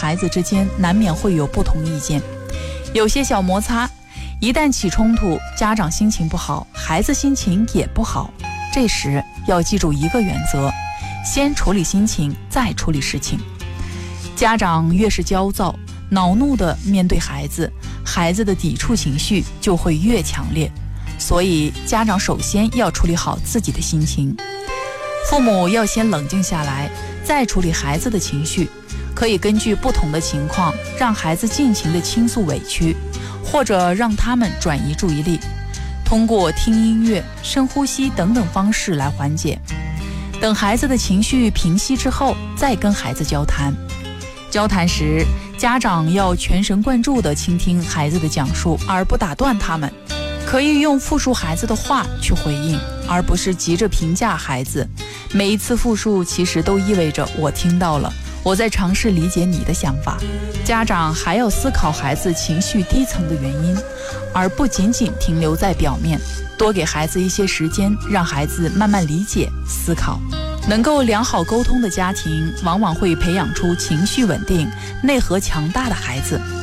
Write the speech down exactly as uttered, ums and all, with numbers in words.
孩子之间难免会有不同意见，有些小摩擦，一旦起冲突，家长心情不好，孩子心情也不好。这时要记住一个原则，先处理心情，再处理事情。家长越是焦躁、恼怒地面对孩子，孩子的抵触情绪就会越强烈。所以家长首先要处理好自己的心情，父母要先冷静下来，再处理孩子的情绪。可以根据不同的情况，让孩子尽情地倾诉委屈，或者让他们转移注意力，通过听音乐、深呼吸等等方式来缓解。等孩子的情绪平息之后，再跟孩子交谈。交谈时，家长要全神贯注地倾听孩子的讲述，而不打断他们。可以用复述孩子的话去回应，而不是急着评价孩子。每一次复述其实都意味着我听到了，我在尝试理解你的想法。家长还要思考孩子情绪低层的原因，而不仅仅停留在表面，多给孩子一些时间，让孩子慢慢理解、思考。能够良好沟通的家庭，往往会培养出情绪稳定、内核强大的孩子。